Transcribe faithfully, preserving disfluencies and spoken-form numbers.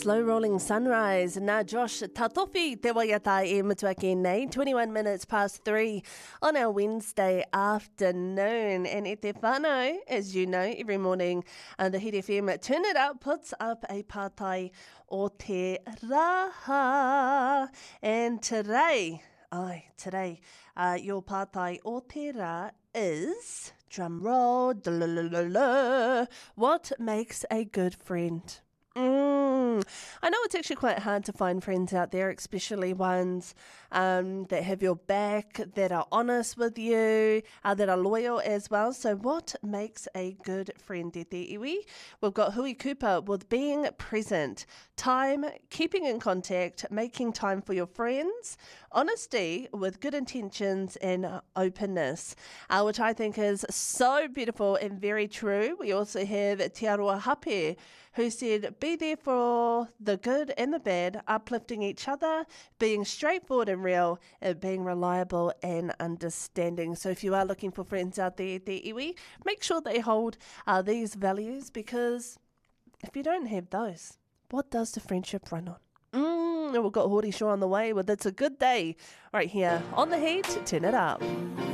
Slow rolling sunrise. Nā Josh Tatofi te waiata e Mutuaki nei. twenty-one minutes past three on our Wednesday afternoon. And e te whānau, as you know, every morning uh, the Hit F M Turn It Up puts up a pātai o te raha. And today, ai, today, uh, your pātai o te rā is, drum roll, what makes a good friend? Mm. I know it's actually quite hard to find friends out there, especially ones um, that have your back, that are honest with you, uh, that are loyal as well. So what makes a good friend, te te iwi? We've got Hui Cooper with being present, time, keeping in contact, making time for your friends, honesty with good intentions and uh, openness, uh, which I think is so beautiful and very true. We also have Te Aroa Hape, who said, be there for the good and the bad, uplifting each other, being straightforward and real, and being reliable and understanding. So if you are looking for friends out there, te iwi, make sure they hold uh, these values, because if you don't have those, what does the friendship run on? Mm, and we've got Hori Shaw on the way with It's a Good Day right here on The Heat. Turn it up.